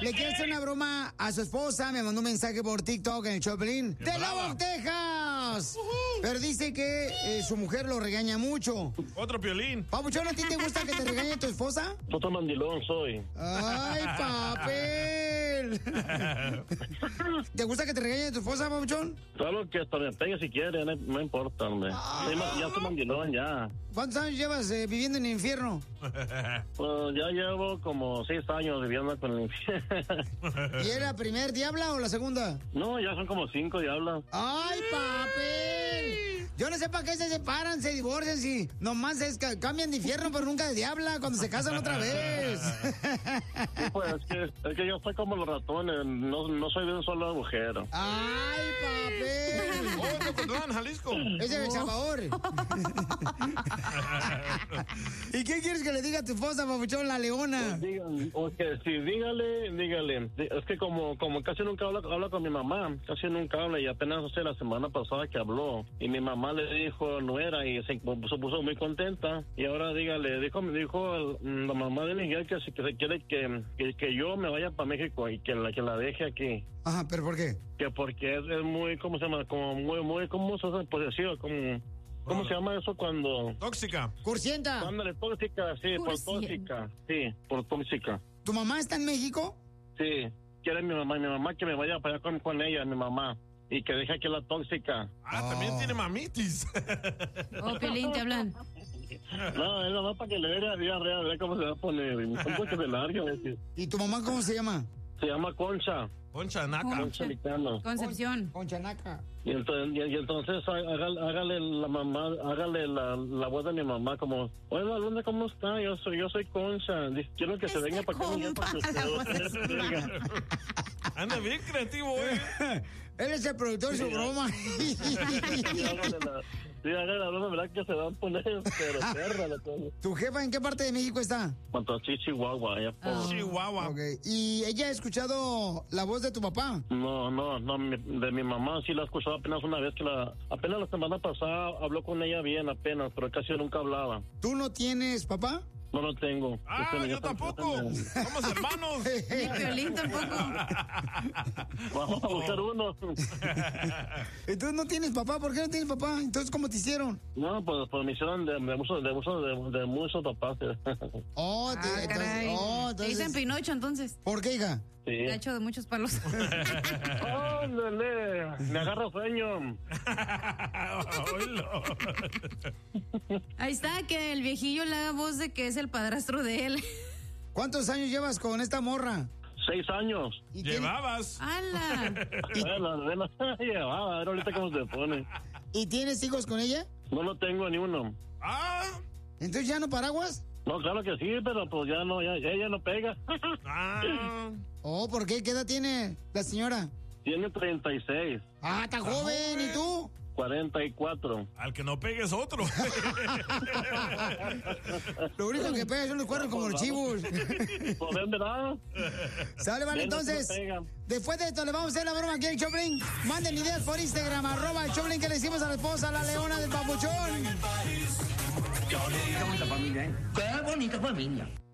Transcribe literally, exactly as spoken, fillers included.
le quiere hacer una broma a su esposa. Me mandó un mensaje por TikTok en el Choplin. ¡De Lubbock, Texas! Uh-huh. Pero dice que eh, su mujer lo regaña mucho. Otro Piolín. Papuchón, ¿a ti te gusta que te regañe tu esposa? Puto mandilón soy. ¡Ay, papel! ¿Te gusta que te regañe tu esposa, Papuchón? Claro que hasta me pegue si quiere, no, no importa, hombre. Ah. Sí, ya soy mandilón, ya. ¿Cuántos años llevas eh, viviendo en el infierno? Pues ya llevo como seis años viviendo con el infierno. ¿Y era la primer diabla o la segunda? No, ya son como cinco diablas. ¡Ay, papel! Yo no sé para qué se separan, se divorcian, si nomás es que cambian de infierno, pero nunca de diabla cuando se casan otra vez. Sí, pues es que, es que yo soy como los ratones, no, no soy de un solo agujero. ¡Ay, papel! ¡Oh, de Ocotlán, Jalisco! Es de El Salvador. ¿Y qué quieres que le diga a tu esposa, papuchón, la leona? Pues digan, okay, sí, dígale, dígale. Es que como, como casi nunca habla, habla con mi mamá, casi nunca habla, y apenas hace la semana pasada que habló, y mi mamá le dijo nuera y se, se puso muy contenta, y ahora dígale, dijo, dijo la mamá de Miguel que, que se quiere que, que, que yo me vaya para México y que la, que la deje aquí. Ajá, ¿pero por qué? Que porque es, es muy, ¿cómo se llama? Como muy, muy, ¿cómo se hace? Posesivo, como... ¿Cómo se llama eso cuando...? Tóxica. Cursienta. Ándale, tóxica, sí, por tóxica. Sí, por tóxica. ¿Tu mamá está en México? Sí, quiere mi mamá, mi mamá que me vaya para allá con, con ella, mi mamá. Y que deje aquí la tóxica. Ah, oh. También tiene mamitis. Oh, Piolín, te hablan. No, es nomás para que le vea diarrea, vea cómo se va a poner. Un poco de largo. ¿Y tu mamá cómo se llama? Se llama Concha. Concha Naca. Concha Licano. Concepción. Concha Naca. Y entonces, y, y entonces hágale, hágale la mamá, hágale la, la voz de mi mamá como, oye, ¿dónde cómo está? Yo soy, yo soy Concha. Dice, quiero que se venga para acá. Anda bien creativo, eh. Él es el productor de su broma. Sí, hágale la, sí, hágale la broma, ¿verdad? Que se van a poner, pero perra la cosa. ¿Tu jefa en qué parte de México está? Montachi, Chihuahua, allá por... Oh. Chihuahua. Ok. ¿Y ella ha escuchado la voz de tu papá? No, no, no, mi, de mi mamá sí la he escuchado apenas una vez que la... Apenas la semana pasada habló con ella bien apenas, pero casi nunca hablaba. ¿Tú no tienes papá? No lo tengo. Ah, este, yo tampoco. Somos hermanos. Ni Piolín tampoco. Vamos a buscar uno. Entonces no tienes papá. ¿Por qué no tienes papá? Entonces, ¿cómo te hicieron? No, pues, pues me hicieron de, de, muchos, de, muchos, de, de muchos papás. Oh, te, Ah, entonces, caray. oh, Te dicen entonces, Pinocho, entonces. ¿por qué, hija? Sí. Te ha hecho de muchos palos. ¡Ándale! Me agarra sueño. Ahí está, que el viejillo le haga voz de que es el padrastro de él. ¿Cuántos años llevas con esta morra? Seis años. ¿Y tiene- Llevabas. ¡Hala! Bueno, bueno, llevaba, a ver ahorita cómo se pone. ¿Y tienes hijos con ella? No lo tengo ni uno. Ah. ¿Entonces ya no paraguas? No, claro que sí, pero pues ya no, ya, ella no pega. Ah. Oh, ¿por qué? ¿Qué edad tiene la señora? Tiene treinta y seis. Ah, está joven. ¿Y tú? cuarenta y cuatro. Al que no pegues otro. Lo único que pega son los cuernos como los chivos. Pues ven, ¿verdad? Sale, vale, Ven, no entonces. se pegan. Después de esto, le vamos a hacer la broma aquí al Choplin. Manden ideas por Instagram, arroba el Choplin, que le hicimos a la esposa, la leona del papuchón. Qué bonita familia, ¿eh? Qué bonita familia.